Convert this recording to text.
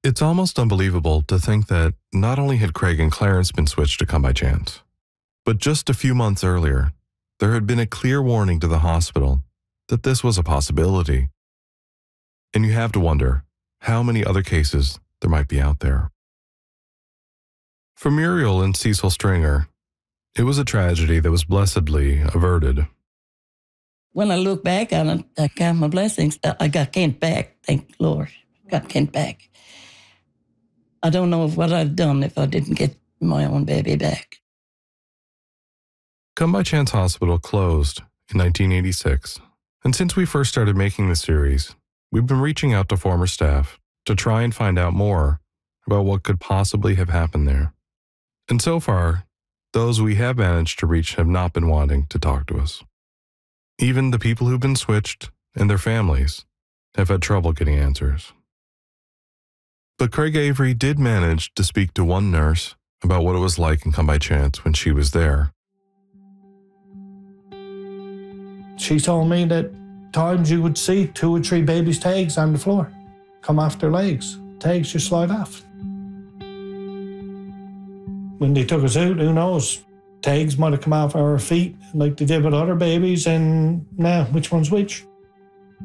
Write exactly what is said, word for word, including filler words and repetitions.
It's almost unbelievable to think that not only had Craig and Clarence been switched to Come by Chance, but just a few months earlier, there had been a clear warning to the hospital that this was a possibility. And you have to wonder how many other cases there might be out there. For Muriel and Cecil Stringer, it was a tragedy that was blessedly averted. When I look back on it, I count my blessings. I got Kent back, thank the Lord. Got Kent back. I don't know what I'd done if I didn't get my own baby back. Come by Chance Hospital closed in nineteen eighty-six, and since we first started making the series, we've been reaching out to former staff to try and find out more about what could possibly have happened there. And so far, those we have managed to reach have not been wanting to talk to us. Even the people who've been switched and their families have had trouble getting answers. But Craig Avery did manage to speak to one nurse about what it was like in Come by Chance when she was there. She told me that times you would see two or three babies' tags on the floor, come off their legs. Tags just slide off. When they took us out, who knows? Tags might have come off our feet like they did with other babies, and now, which one's which?